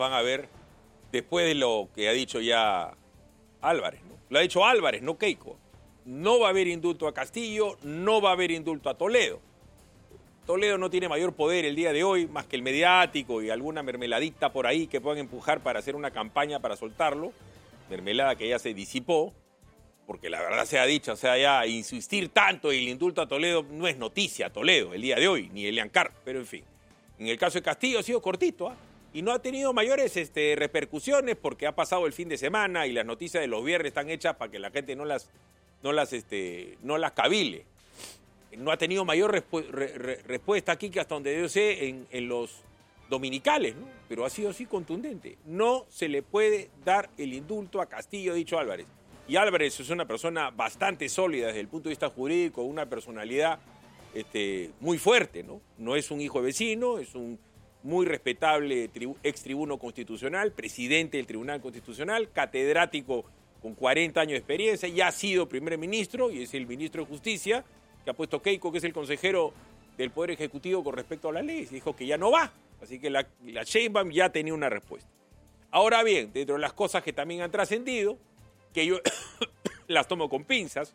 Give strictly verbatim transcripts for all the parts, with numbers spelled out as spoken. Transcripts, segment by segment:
van a ver después de lo que ha dicho ya Álvarez, ¿no? Lo ha dicho Álvarez, no Keiko. No va a haber indulto a Castillo, no va a haber indulto a Toledo. Toledo no tiene mayor poder el día de hoy, más que el mediático y alguna mermeladita por ahí que puedan empujar para hacer una campaña para soltarlo. Mermelada que ya se disipó, porque la verdad sea dicha, o sea, ya insistir tanto en el indulto a Toledo no es noticia a Toledo el día de hoy, ni Elian Carr, pero en fin. En el caso de Castillo ha sido cortito, ¿ah? Y no ha tenido mayores este, repercusiones porque ha pasado el fin de semana y las noticias de los viernes están hechas para que la gente no las, no las, este, no las cabile. No ha tenido mayor respu re re respuesta aquí que hasta donde yo sé en, en los dominicales, ¿no? Pero ha sido así contundente. No se le puede dar el indulto a Castillo, ha dicho Álvarez. Y Álvarez es una persona bastante sólida desde el punto de vista jurídico, una personalidad este, muy fuerte, ¿no? No es un hijo de vecino, es un muy respetable tribu ex tribuno constitucional, presidente del Tribunal Constitucional, catedrático con cuarenta años de experiencia, ya ha sido primer ministro y es el ministro de Justicia, que ha puesto Keiko, que es el consejero del Poder Ejecutivo con respecto a las leyes, y dijo que ya no va. Así que la, la Sheinbaum ya tenía una respuesta. Ahora bien, dentro de las cosas que también han trascendido, que yo las tomo con pinzas,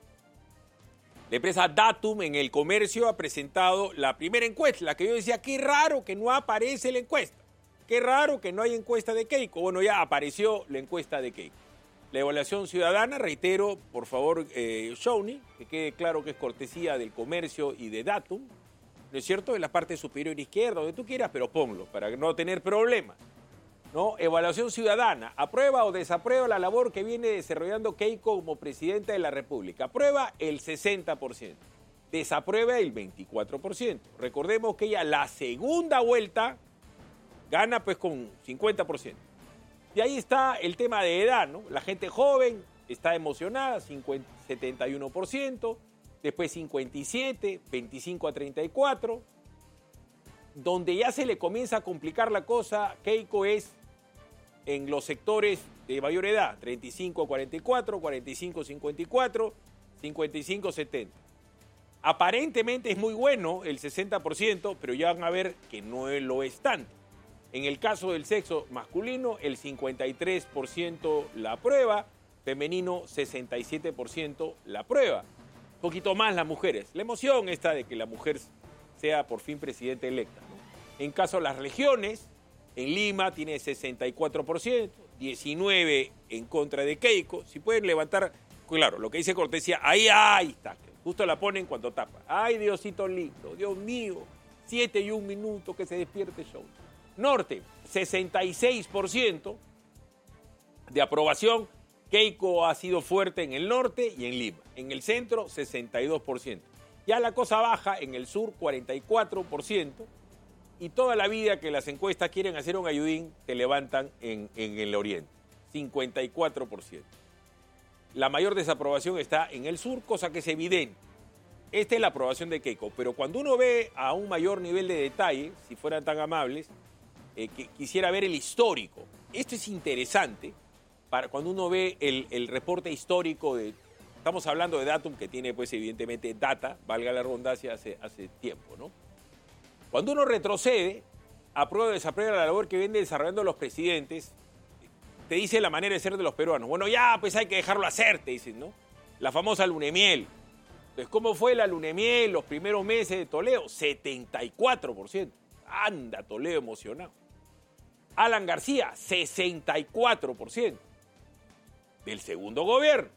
la empresa Datum en el comercio ha presentado la primera encuesta, la que yo decía, qué raro que no aparece la encuesta, qué raro que no hay encuesta de Keiko. Bueno, ya apareció la encuesta de Keiko. La evaluación ciudadana, reitero, por favor, eh, Shawnee, que quede claro que es cortesía del comercio y de Datum, ¿no es cierto? En la parte superior izquierda, donde tú quieras, pero ponlo, para no tener problemas, ¿no? Evaluación ciudadana, ¿aprueba o desaprueba la labor que viene desarrollando Keiko como presidenta de la República? Aprueba el sesenta por ciento, desaprueba el veinticuatro por ciento. Recordemos que ella la segunda vuelta gana pues con cincuenta por ciento. Y ahí está el tema de edad, ¿no? La gente joven está emocionada, cincuenta, setenta y uno por ciento, después cincuenta y siete por ciento, veinticinco a treinta y cuatro. Donde ya se le comienza a complicar la cosa, Keiko, es en los sectores de mayor edad, treinta y cinco a cuarenta y cuatro, cuarenta y cinco a cincuenta y cuatro, cincuenta y cinco a setenta. Aparentemente es muy bueno el sesenta por ciento, pero ya van a ver que no lo es tanto. En el caso del sexo masculino, el cincuenta y tres por ciento la aprueba, femenino sesenta y siete por ciento la aprueba. Un poquito más las mujeres. La emoción está de que la mujer sea por fin presidenta electa, ¿no? En caso de las regiones, en Lima tiene sesenta y cuatro por ciento, diecinueve por ciento en contra de Keiko. Si pueden levantar, claro, lo que dice cortesía, ahí, ahí está. Justo la ponen cuando tapa. Ay, Diosito lindo, Dios mío, siete y un minuto que se despierte show. Norte, sesenta y seis por ciento de aprobación. Keiko ha sido fuerte en el norte y en Lima. En el centro, sesenta y dos por ciento. Ya la cosa baja en el sur, cuarenta y cuatro por ciento. Y toda la vida que las encuestas quieren hacer un ayudín, te levantan en, en el oriente, cincuenta y cuatro por ciento. La mayor desaprobación está en el sur, cosa que es evidente. Esta es la aprobación de Keiko. Pero cuando uno ve a un mayor nivel de detalle, si fueran tan amables, eh, que quisiera ver el histórico. Esto es interesante para cuando uno ve el, el reporte histórico de... Estamos hablando de Datum, que tiene pues evidentemente data, valga la redundancia, hace, hace tiempo, ¿no? Cuando uno retrocede, aprueba o desaprueba la labor que vienen desarrollando los presidentes, te dice la manera de ser de los peruanos. Bueno, ya, pues hay que dejarlo hacer, te dicen, ¿no? La famosa lunemiel. Entonces, ¿cómo fue la lunemiel los primeros meses de Toledo? setenta y cuatro por ciento. Anda, Toledo emocionado. Alan García, sesenta y cuatro por ciento. Del segundo gobierno.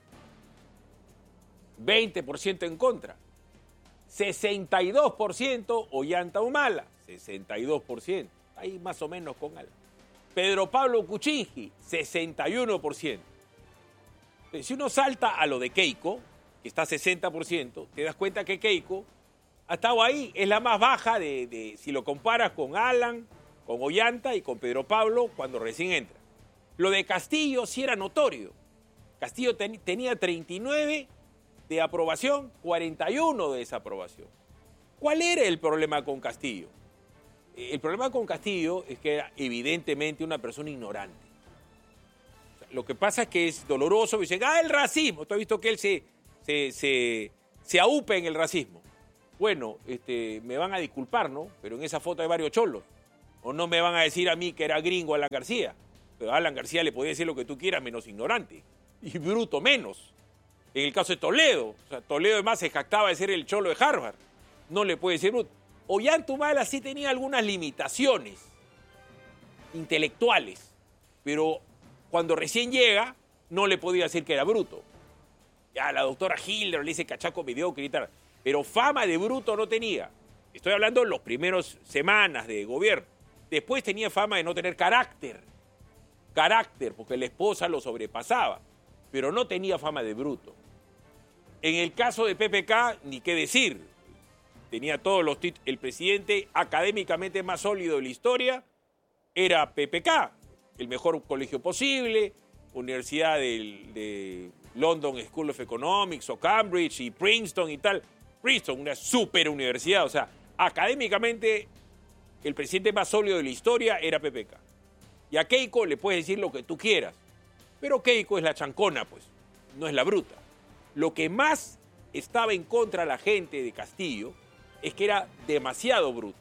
veinte por ciento en contra. sesenta y dos por ciento Ollanta Humala, sesenta y dos por ciento. Ahí más o menos con Alan. Pedro Pablo Kuczynski, sesenta y uno por ciento. Entonces, si uno salta a lo de Keiko, que está sesenta por ciento, te das cuenta que Keiko ha estado ahí, es la más baja de, de si lo comparas con Alan, con Ollanta y con Pedro Pablo cuando recién entra. Lo de Castillo sí era notorio. Castillo ten, tenía treinta y nueve de aprobación, cuarenta y uno de desaprobación. ¿Cuál era el problema con Castillo? El problema con Castillo es que era evidentemente una persona ignorante. O sea, lo que pasa es que es doloroso, dicen, ah, el racismo. Tú has visto que él se, se, se, se aupa en el racismo. Bueno, este, me van a disculpar, ¿no? Pero en esa foto hay varios cholos. O no me van a decir a mí que era gringo Alan García. Pero a Alan García le podía decir lo que tú quieras, menos ignorante. Y bruto menos. En el caso de Toledo. O sea, Toledo además se jactaba de ser el cholo de Harvard. No le puede decir bruto. Ollanthumala sí tenía algunas limitaciones intelectuales. Pero cuando recién llega, no le podía decir que era bruto. Ya la doctora Hilder le dice cachaco mediocre y tal. Pero fama de bruto no tenía. Estoy hablando de los primeros semanas de gobierno. Después tenía fama de no tener carácter. Carácter, porque la esposa lo sobrepasaba. Pero no tenía fama de bruto. En el caso de P P K, ni qué decir. Tenía todos los títulos. El presidente académicamente más sólido de la historia era P P K. El mejor colegio posible, Universidad de, de London School of Economics o Cambridge y Princeton y tal. Princeton, una super universidad. O sea, académicamente el presidente más sólido de la historia era P P K. Y a Keiko le puedes decir lo que tú quieras. Pero Keiko es la chancona, pues, no es la bruta. Lo que más estaba en contra de la gente de Castillo es que era demasiado bruto.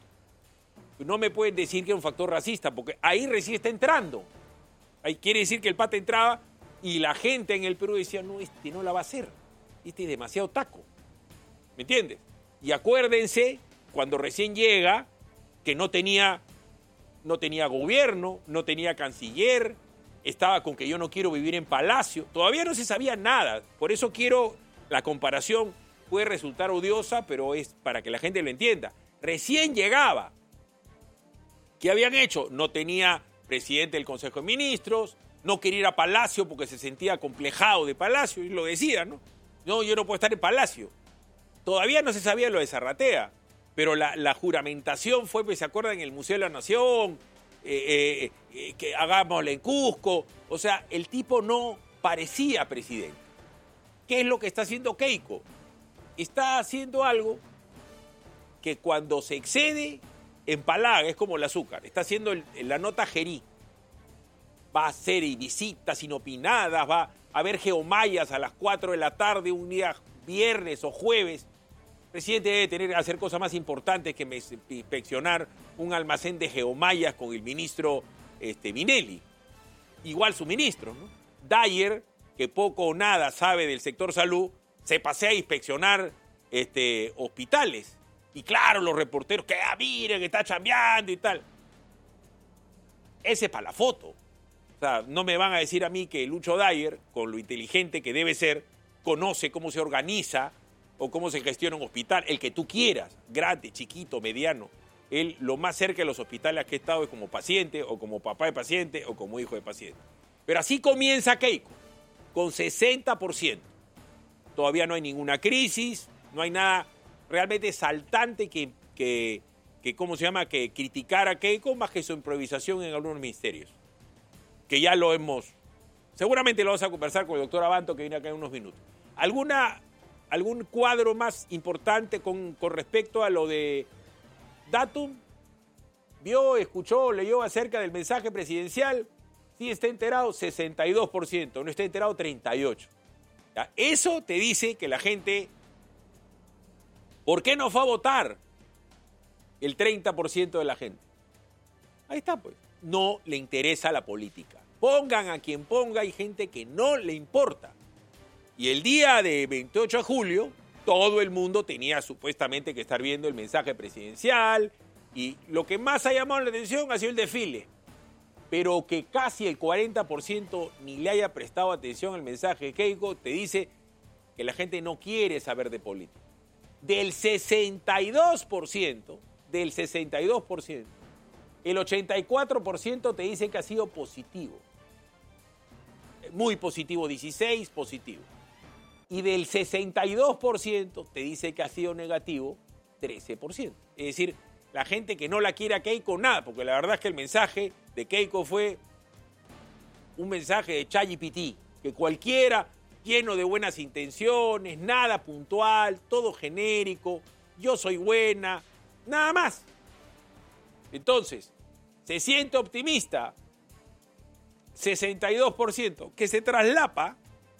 No me pueden decir que es un factor racista, porque ahí recién está entrando. Ahí quiere decir que el pata entraba y la gente en el Perú decía, no, este no la va a hacer. Este es demasiado taco. ¿Me entiendes? Y acuérdense, cuando recién llega, que no tenía, no tenía gobierno, no tenía canciller, estaba con que yo no quiero vivir en palacio. Todavía no se sabía nada. Por eso quiero, la comparación puede resultar odiosa, pero es para que la gente lo entienda. Recién llegaba. ¿Qué habían hecho? No tenía presidente del Consejo de Ministros, no quería ir a Palacio porque se sentía acomplejado de Palacio, y lo decía, ¿no? No, yo no puedo estar en Palacio. Todavía no se sabía lo de Zarratea, pero la, la juramentación fue, pues, ¿se acuerdan? En el Museo de la Nación, eh, eh, eh, que hagámosle en Cusco. O sea, el tipo no parecía presidente. ¿Qué es lo que está haciendo Keiko? Está haciendo algo que cuando se excede, empalaga, es como el azúcar. Está haciendo el, la nota Gerí. Va a hacer visitas inopinadas, va a haber geomayas a las cuatro de la tarde, un día viernes o jueves. El presidente debe tener, hacer cosas más importantes que inspeccionar un almacén de geomayas con el ministro este, Minelli. Igual su ministro, ¿no? Dyer, que poco o nada sabe del sector salud, se pasea a inspeccionar este, hospitales. Y claro, los reporteros que, ah, mire, que está chambeando y tal. Ese es para la foto. O sea, no me van a decir a mí que Lucho Dyer, con lo inteligente que debe ser, conoce cómo se organiza o cómo se gestiona un hospital, el que tú quieras, grande, chiquito, mediano. Él, lo más cerca de los hospitales que he estado es como paciente, o como papá de paciente, o como hijo de paciente. Pero así comienza Keiko, con sesenta por ciento. Todavía no hay ninguna crisis, no hay nada realmente saltante que, que, que ¿cómo se llama?, que criticar a Keiko, más que su improvisación en algunos ministerios. Que ya lo hemos... Seguramente lo vamos a conversar con el doctor Abanto, que viene acá en unos minutos. ¿Alguna, ¿Algún cuadro más importante con, con respecto a lo de Datum? ¿Vio, escuchó, leyó acerca del mensaje presidencial? Sí, está enterado, sesenta y dos por ciento. No está enterado, treinta y ocho por ciento. ¿Ya? Eso te dice que la gente... ¿Por qué no fue a votar el treinta por ciento de la gente? Ahí está, pues. No le interesa la política. Pongan a quien ponga, hay gente que no le importa. Y el día de veintiocho de julio, todo el mundo tenía supuestamente que estar viendo el mensaje presidencial, y lo que más ha llamado la atención ha sido el desfile. Pero que casi el cuarenta por ciento ni le haya prestado atención al mensaje de Keiko, te dice que la gente no quiere saber de política. Del sesenta y dos por ciento, del sesenta y dos por ciento, el ochenta y cuatro por ciento te dice que ha sido positivo. Muy positivo, dieciséis positivo. Y del sesenta y dos por ciento te dice que ha sido negativo, trece por ciento. Es decir, la gente que no la quiere a Keiko, nada, porque la verdad es que el mensaje de Keiko fue un mensaje de ChatGPT, que cualquiera, lleno de buenas intenciones, nada puntual, todo genérico, yo soy buena, nada más. Entonces, se siente optimista, sesenta y dos por ciento, que se traslapa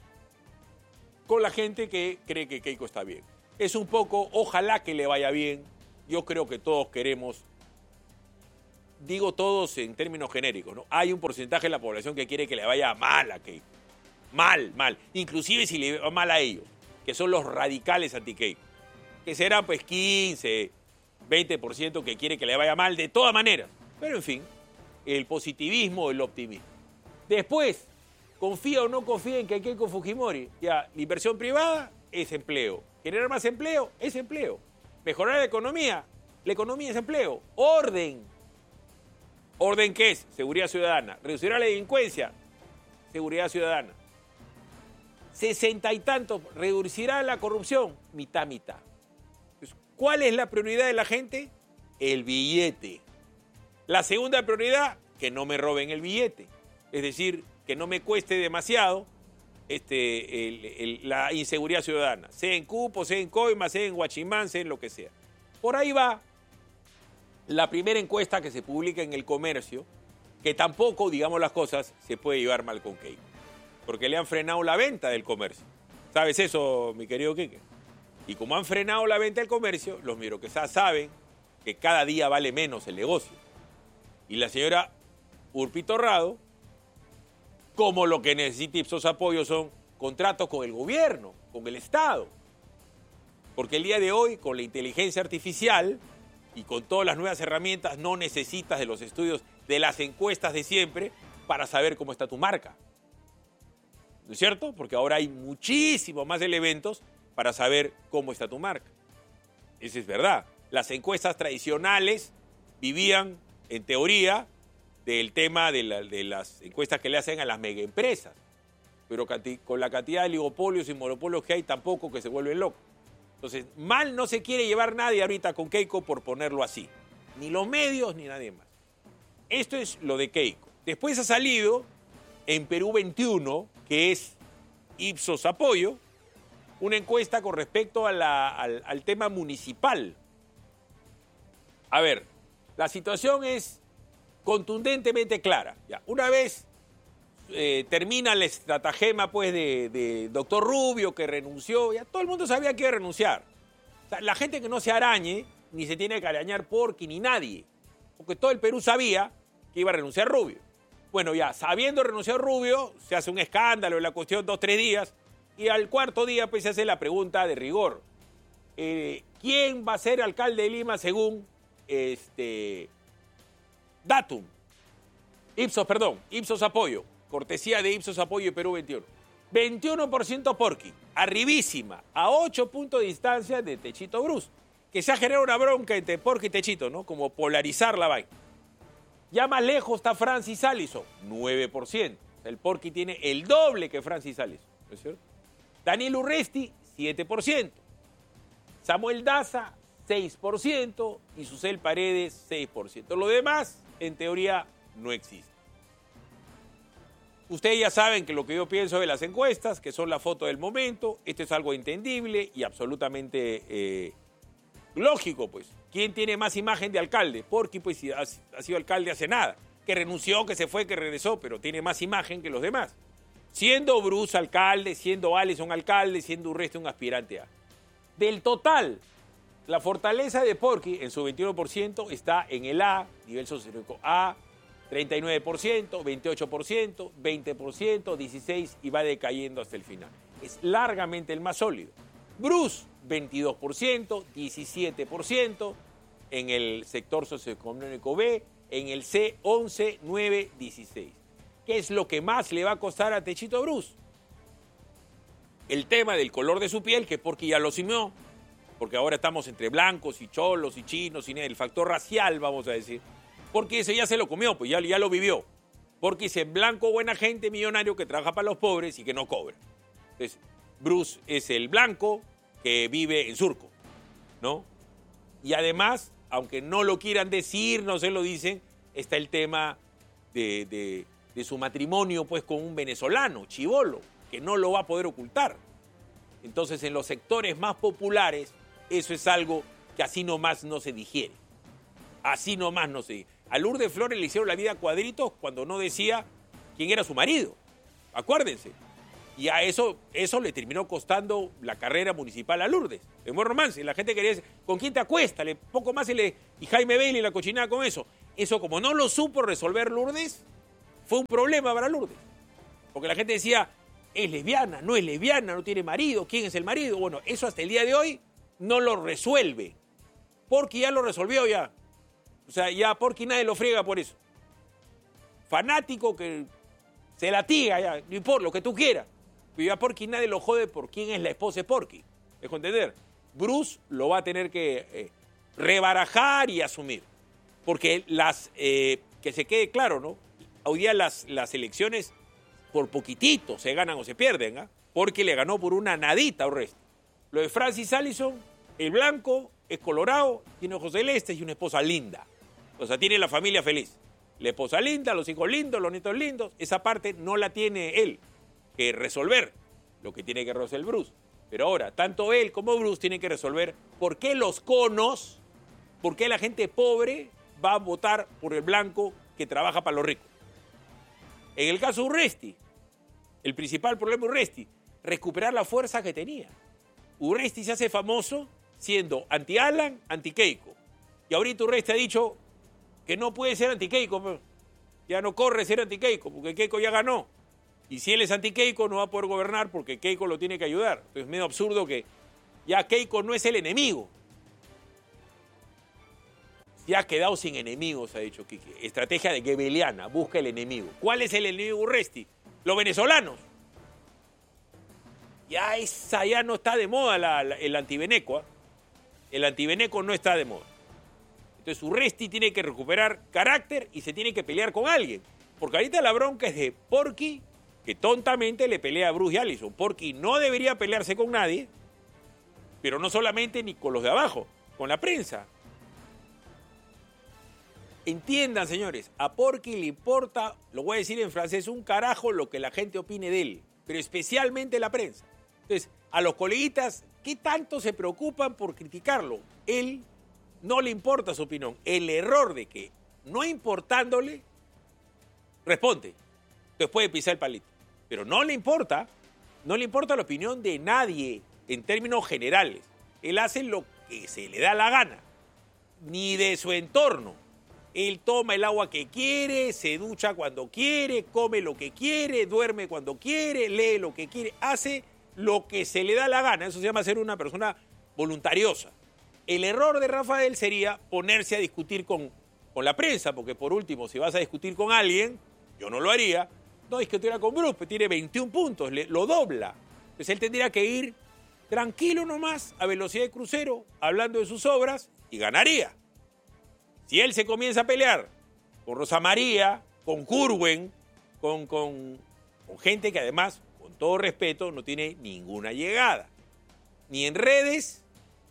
con la gente que cree que Keiko está bien. Es un poco, ojalá que le vaya bien. Yo creo que todos queremos digo todos en términos genéricos, ¿no? Hay un porcentaje de la población que quiere que le vaya mal a Keiko. Mal, mal. Inclusive si le va mal a ellos, que son los radicales anti-Keiko. Que serán pues quince, veinte por ciento que quiere que le vaya mal de todas maneras. Pero en fin, el positivismo, el optimismo. Después, confía o no confía en que Keiko Fujimori, ya, la inversión privada es empleo. Generar más empleo es empleo. Mejorar la economía, la economía es empleo. Orden. ¿Orden qué es? Seguridad ciudadana. ¿Reducirá la delincuencia? Seguridad ciudadana. Sesenta y tantos, ¿reducirá la corrupción? Mitad, mitad. ¿Cuál es la prioridad de la gente? El billete. La segunda prioridad, que no me roben el billete. Es decir, que no me cueste demasiado este, el, el, la inseguridad ciudadana. Sea en Cupo, sea en Coima, sea en Huachimán, sea en lo que sea. Por ahí va la primera encuesta que se publica en El Comercio, que tampoco, digamos las cosas, se puede llevar mal con Keiko. Porque le han frenado la venta del Comercio. ¿Sabes eso, mi querido Quique? Y como han frenado la venta del Comercio, los miroquesas saben que cada día vale menos el negocio. Y la señora Urpi Torrado, como lo que necesita Ipsos Apoyo son contratos con el gobierno, con el Estado. Porque el día de hoy, con la inteligencia artificial y con todas las nuevas herramientas, no necesitas de los estudios, de las encuestas de siempre, para saber cómo está tu marca. ¿No es cierto? Porque ahora hay muchísimos más elementos para saber cómo está tu marca. Eso es verdad. Las encuestas tradicionales vivían, en teoría, del tema de, la, de las encuestas que le hacen a las megaempresas. Pero con la cantidad de oligopolios y monopolios que hay, tampoco que se vuelven locos. Entonces, mal no se quiere llevar nadie ahorita con Keiko por ponerlo así. Ni los medios, ni nadie más. Esto es lo de Keiko. Después ha salido en Perú veintiuno, que es Ipsos Apoyo, una encuesta con respecto a la, al, al tema municipal. A ver, la situación es contundentemente clara. Ya, una vez eh, termina el estratagema pues, de, de doctor Rubio, que renunció, ya todo el mundo sabía que iba a renunciar. O sea, la gente que no se arañe, ni se tiene que arañar Porqui, ni nadie. Porque todo el Perú sabía que iba a renunciar Rubio. Bueno, ya, sabiendo renunciar Rubio, se hace un escándalo en la cuestión dos, tres días, y al cuarto día pues se hace la pregunta de rigor. Eh, ¿Quién va a ser alcalde de Lima según este Datum? Ipsos, perdón, Ipsos Apoyo, cortesía de Ipsos Apoyo y Perú veintiuno. veintiuno por ciento Porqui, arribísima, a ocho puntos de distancia de Techito Bruce, que se ha generado una bronca entre Porqui y Techito, ¿no? Como polarizar la vaina. Ya más lejos está Francis Allison, nueve por ciento. El Porqui tiene el doble que Francis Allison, ¿no es cierto? Daniel Urresti, siete por ciento. Samuel Daza, seis por ciento. Y Susel Paredes, seis por ciento. Lo demás, en teoría, no existe. Ustedes ya saben que lo que yo pienso de las encuestas, que son la foto del momento, esto es algo entendible y absolutamente eh, lógico, pues. ¿Quién tiene más imagen de alcalde? Porqui, pues, ha, ha sido alcalde hace nada. Que renunció, que se fue, que regresó, pero tiene más imagen que los demás. Siendo Bruce alcalde, siendo Allison alcalde, siendo Urresti un aspirante a. Del total, la fortaleza de Porqui en su veintiuno por ciento está en el A, nivel socioeconómico A, treinta y nueve por ciento, veintiocho por ciento, veinte por ciento, dieciséis por ciento y va decayendo hasta el final. Es largamente el más sólido. Bruce, veintidós por ciento, diecisiete por ciento en el sector socioeconómico B, en el C, once, nueve, dieciséis. ¿Qué es lo que más le va a costar a Techito Bruce? El tema del color de su piel, que Porqui ya lo asumió, porque ahora estamos entre blancos y cholos y chinos, y el factor racial, vamos a decir. Porqui ese ya se lo comió, pues ya, ya lo vivió. Porqui es el blanco buena gente millonario que trabaja para los pobres y que no cobra. Entonces, Bruce es el blanco que vive en Surco, ¿no? Y además, aunque no lo quieran decir, no se lo dicen, está el tema de... de de su matrimonio pues con un venezolano, chibolo, que no lo va a poder ocultar. Entonces, en los sectores más populares, eso es algo que así nomás no se digiere. Así nomás no se digiere. A Lourdes Flores le hicieron la vida a cuadritos cuando no decía quién era su marido. Acuérdense. Y a eso, eso le terminó costando la carrera municipal a Lourdes. En buen romance. La gente quería decir, ¿con quién te acuestas? Le, poco más y, le, y Jaime Bailey la cochinaba con eso. Eso, como no lo supo resolver Lourdes, fue un problema para Lourdes. Porque la gente decía, es lesbiana, no es lesbiana, no tiene marido, ¿quién es el marido? Bueno, eso hasta el día de hoy no lo resuelve. Porky ya lo resolvió ya. O sea, ya Porky nadie lo friega por eso. Fanático que se latiga ya, no importa, lo que tú quieras. Pero ya Porky nadie lo jode por quién es la esposa de Porky. ¿Dejo entender? Bruce lo va a tener que eh, rebarajar y asumir. Porque las, eh, que se quede claro, ¿no? Hoy día las, las elecciones por poquitito se ganan o se pierden, ¿ah? ¿eh? Porque le ganó por una nadita a Urresti. Lo de Francis Allison, el blanco, es colorado, tiene ojos celestes y una esposa linda. O sea, tiene la familia feliz. La esposa linda, los hijos lindos, los nietos lindos. Esa parte no la tiene él que resolver, lo que tiene que resolver Bruce. Pero ahora, tanto él como Bruce tienen que resolver por qué los conos, por qué la gente pobre va a votar por el blanco que trabaja para los ricos. En el caso de Urresti, el principal problema de Urresti, recuperar la fuerza que tenía. Urresti se hace famoso siendo anti-Alan, anti-Keiko. Y ahorita Urresti ha dicho que no puede ser anti-Keiko. Ya no corre ser anti-Keiko, porque Keiko ya ganó. Y si él es anti-Keiko, no va a poder gobernar porque Keiko lo tiene que ayudar. Entonces es medio absurdo que ya Keiko no es el enemigo. Ya ha quedado sin enemigos, ha dicho Quique. Estrategia de Goebbeliana, busca el enemigo. ¿Cuál es el enemigo de Urresti? Los venezolanos. Ya esa ya no está de moda la, la, el antiveneco. ¿eh? El antiveneco no está de moda. Entonces Urresti tiene que recuperar carácter y se tiene que pelear con alguien. Porque ahorita la bronca es de Porky, que tontamente le pelea a Bruce y Allison. Porky no debería pelearse con nadie, pero no solamente ni con los de abajo, con la prensa. Entiendan, señores, a Porky le importa, lo voy a decir en francés, un carajo lo que la gente opine de él, pero especialmente la prensa. Entonces, a los coleguitas, ¿qué tanto se preocupan por criticarlo? Él no le importa su opinión. El error de que, no importándole, responde. Entonces puede pisar el palito. Pero no le importa, no le importa la opinión de nadie en términos generales. Él hace lo que se le da la gana, ni de su entorno. Él toma el agua que quiere, se ducha cuando quiere, come lo que quiere, duerme cuando quiere, lee lo que quiere, hace lo que se le da la gana. Eso se llama ser una persona voluntariosa. El error de Rafael sería ponerse a discutir con, con la prensa, porque por último, si vas a discutir con alguien, yo no lo haría, no discutiera con Bruce, tiene veintiún puntos, le, lo dobla. Entonces él tendría que ir tranquilo nomás, a velocidad de crucero, hablando de sus obras, y ganaría. Si él se comienza a pelear con Rosa María, con Curwen, con, con, con gente que además, con todo respeto, no tiene ninguna llegada. Ni en redes,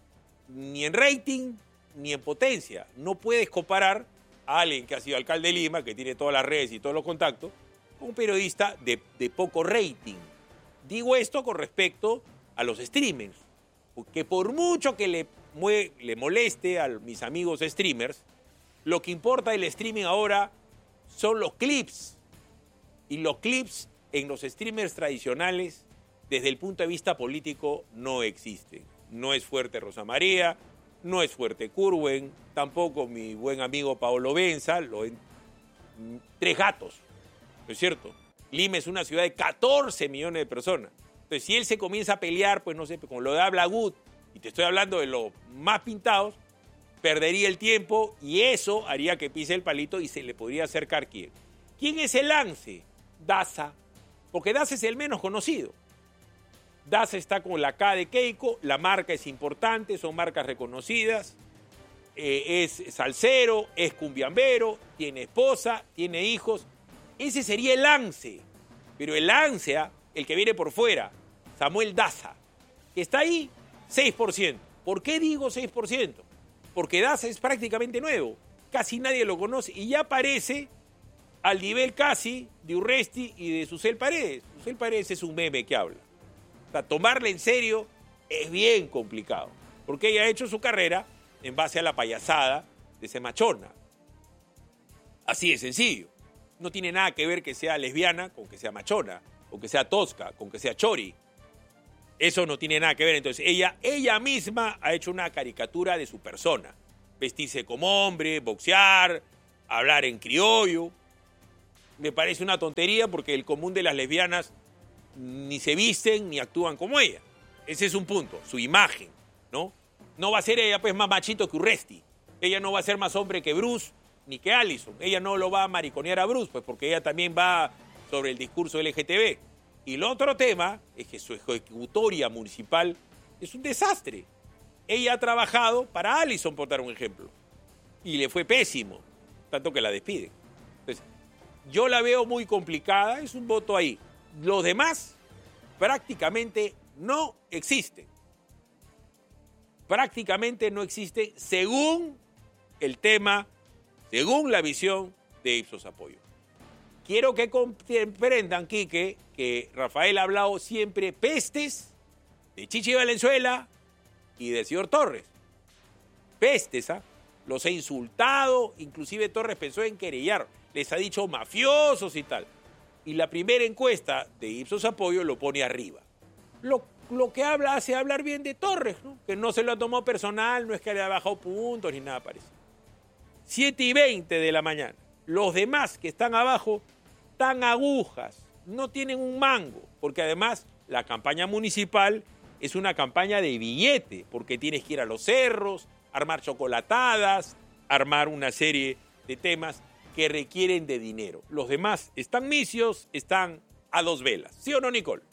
ni en rating, ni en potencia. No puedes comparar a alguien que ha sido alcalde de Lima, que tiene todas las redes y todos los contactos, con un periodista de, de poco rating. Digo esto con respecto a los streamers, porque por mucho que le, le moleste a mis amigos streamers, lo que importa del streaming ahora son los clips. Y los clips en los streamers tradicionales, desde el punto de vista político, no existen. No es fuerte Rosa María, no es fuerte Curwen, tampoco mi buen amigo Paolo Benza, lo en... tres gatos, ¿no es cierto? Lima es una ciudad de catorce millones de personas. Entonces, si él se comienza a pelear, pues no sé, con lo de Hablagut, y te estoy hablando de los más pintados, perdería el tiempo y eso haría que pise el palito y se le podría acercar quién. ¿Quién es el lance? Daza, porque Daza es el menos conocido. Daza está con la K de Keiko, la marca es importante, son marcas reconocidas, eh, es salsero, es cumbiambero, tiene esposa, tiene hijos. Ese sería el lance, pero el lance, el que viene por fuera, Samuel Daza, que está ahí, seis por ciento. ¿Por qué digo seis por ciento? Porque Daza es prácticamente nuevo, casi nadie lo conoce y ya aparece al nivel casi de Urresti y de Susel Paredes. Susel Paredes es un meme que habla. O sea, tomarle en serio es bien complicado, porque ella ha hecho su carrera en base a la payasada de Semachona. Así de sencillo. No tiene nada que ver que sea lesbiana con que sea machona, con que sea tosca, con que sea chori. Eso no tiene nada que ver. Entonces, ella, ella misma ha hecho una caricatura de su persona. Vestirse como hombre, boxear, hablar en criollo. Me parece una tontería porque el común de las lesbianas ni se visten ni actúan como ella. Ese es un punto, su imagen, ¿no? No va a ser ella pues más machito que Urresti. Ella no va a ser más hombre que Bruce ni que Allison. Ella no lo va a mariconear a Bruce, pues porque ella también va sobre el discurso L G T B. Y el otro tema es que su ejecutoria municipal es un desastre. Ella ha trabajado para Allison, por dar un ejemplo, y le fue pésimo, tanto que la despiden. Entonces, yo la veo muy complicada, es un voto ahí. Los demás prácticamente no existen. Prácticamente no existen según el tema, según la visión de Ipsos Apoyo. Quiero que comprendan, Quique, que Rafael ha hablado siempre pestes de Chichi Valenzuela y del señor Torres. Pestes, ¿ah? Los ha insultado, inclusive Torres pensó en querellar, les ha dicho mafiosos y tal. Y la primera encuesta de Ipsos Apoyo lo pone arriba. Lo, lo que habla hace hablar bien de Torres, ¿no? Que no se lo ha tomado personal, no es que le ha bajado puntos ni nada parecido. siete y veinte de la mañana. Los demás que están abajo están agujas, no tienen un mango, porque además la campaña municipal es una campaña de billete, porque tienes que ir a los cerros, armar chocolatadas, armar una serie de temas que requieren de dinero. Los demás están misios, están a dos velas. ¿Sí o no, Nicole?